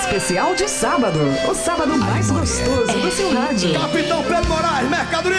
especial de sábado. O sábado mais gostoso do seu rádio. Capitão Pedro Moraes, mercadoria!